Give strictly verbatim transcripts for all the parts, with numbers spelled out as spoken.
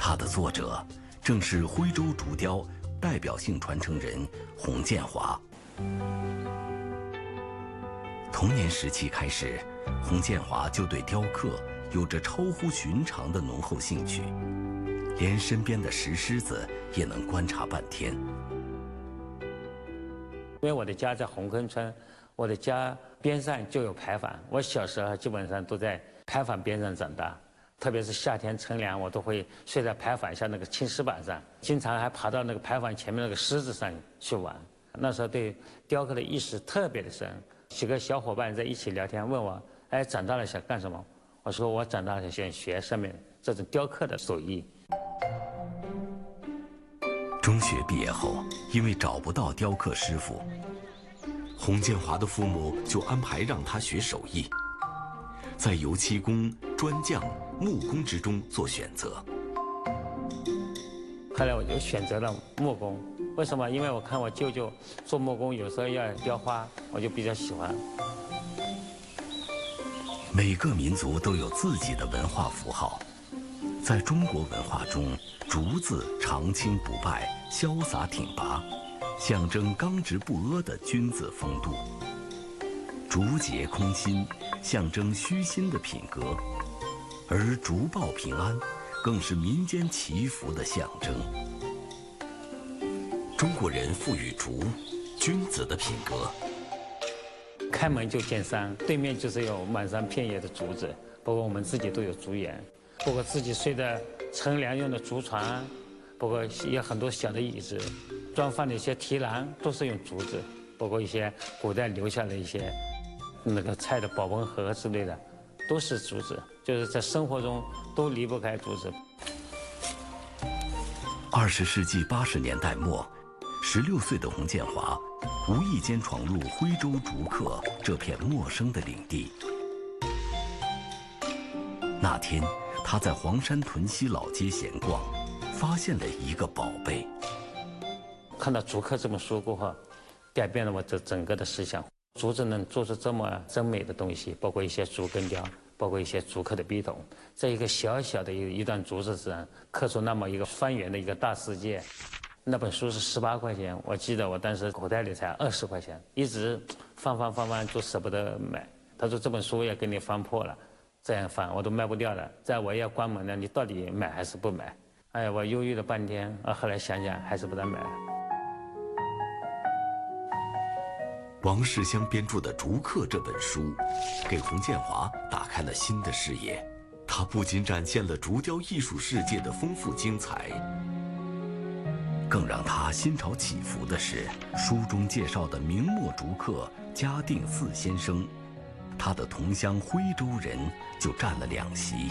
它的作者正是徽州竹雕代表性传承人洪建华。童年时期开始，洪建华就对雕刻有着超乎寻常的浓厚兴趣，连身边的石狮子也能观察半天。 因为我的家在红坑村，我的家边上就有牌坊，我小时候基本上都在牌坊边上长大，特别是夏天乘凉，我都会睡在牌坊下那个青石板上，经常还爬到那个牌坊前面那个狮子上去玩。那时候对雕刻的意识特别的深，几个小伙伴在一起聊天，问我，哎，长大了想干什么？我说我长大了想学上面这种雕刻的手艺。 中学毕业后，因为找不到雕刻师傅，洪建华的父母就安排让他学手艺，在油漆工、砖匠、木工之中做选择。 后来我就选择了木工，为什么？因为我看我舅舅做木工，有时候要雕花，我就比较喜欢。 每个民族都有自己的文化符号，在中国文化中，竹字长青不败、潇洒挺拔，象征刚直不阿的君子风度；竹节空心，象征虚心的品格；而竹报平安，更是民间祈福的象征。中国人赋予竹君子的品格。 开门就见山，对面就是有满山遍野的竹子，包括我们自己都有竹园，包括自己睡的乘凉用的竹床，包括有很多小的椅子，装饭的一些提篮都是用竹子，包括一些古代留下的一些那个菜的保温盒之类的，都是竹子，就是在生活中都离不开竹子。 二十世纪八十年代末，十六岁的洪建华无意间闯入徽州竹刻这片陌生的领地。那天，他在黄山屯溪老街闲逛，发现了一个宝贝。 看到竹刻这本书过后，改变了我这整个的思想。竹子能做出这么真美的东西，包括一些竹根雕，包括一些竹刻的笔筒，在一个小小的一一段竹子上刻出那么一个方圆的一个大世界。那本书是十八块钱，我记得我当时口袋里才二十块钱，一直翻翻翻翻就舍不得买。他说这本书要给你翻破了，这样翻我都卖不掉了，再我要关门了，你到底买还是不买？哎呀，我犹豫了半天，啊，后来想想还是把它买了。 王世襄编著的《竹刻》这本书，给洪建华打开了新的视野。它不仅展现了竹雕艺术世界的丰富精彩，更让他心潮起伏的是，书中介绍的明末竹刻嘉定四先生，他的同乡徽州人就占了两席。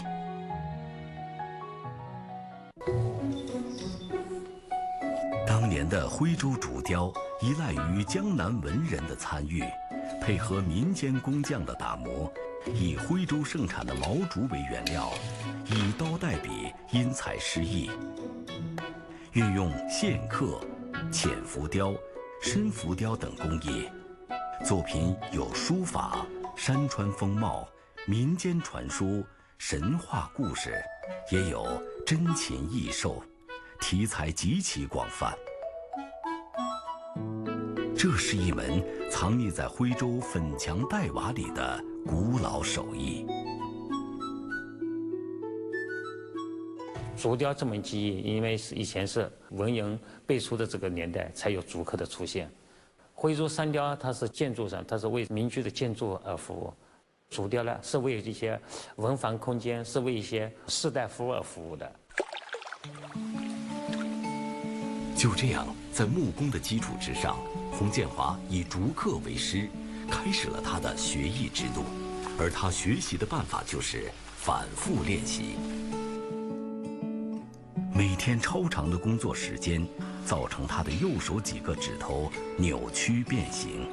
当年的徽州竹雕依赖于江南文人的参与，配合民间工匠的打磨，以徽州盛产的毛竹为原料，以刀代笔，因材施艺，运用线刻、浅浮雕、深浮雕等工艺，作品有书法、山川风貌、民间传说、神话故事，也有珍禽异兽，题材极其广泛。这是一门藏匿在徽州粉墙黛瓦里的古老手艺。 竹雕这门技艺，因为是以前是文人辈出的这个年代才有竹刻的出现。徽州山雕它是建筑上，它是为民居的建筑而服务；竹雕呢是为一些文房空间，是为一些士大夫而服务的。 就这样，在木工的基础之上，洪建华以竹刻为师，开始了他的学艺之路。而他学习的办法就是反复练习。每天超长的工作时间，造成他的右手几个指头扭曲变形。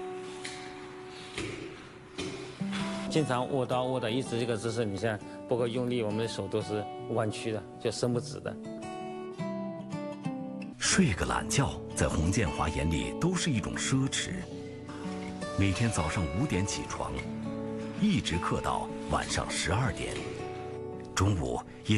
经常握刀握的一直这个姿势，你像不够用力，我们的手都是弯曲的，就伸不直的。 睡个懒觉，在洪建华眼里都是一种奢侈。每天早上五点起床，一直刻到晚上十二点，中午也